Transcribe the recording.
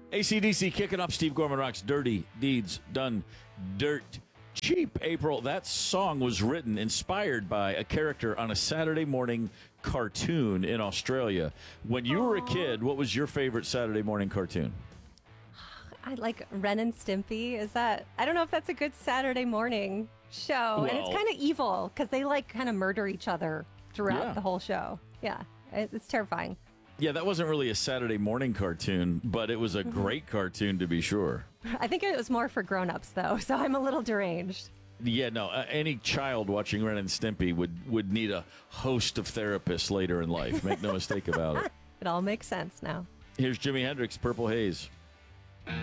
AC/DC kicking off Steve Gorman Rocks Dirty Deeds Done Dirt Cheap. April, that song was written, inspired by a character on a Saturday morning cartoon in Australia. When you were a kid, what was your favorite Saturday morning cartoon? I like Ren and Stimpy. I don't know if that's a good Saturday morning show. And it's kind of evil because they kind of murder each other throughout the whole show. Yeah, it's terrifying. Yeah, that wasn't really a Saturday morning cartoon, but it was a great cartoon to be sure. I think it was more for grown-ups, though, so I'm a little deranged. Yeah, no, any child watching Ren and Stimpy would need a host of therapists later in life. Make no mistake about it. It all makes sense now. Here's Jimi Hendrix, Purple Haze.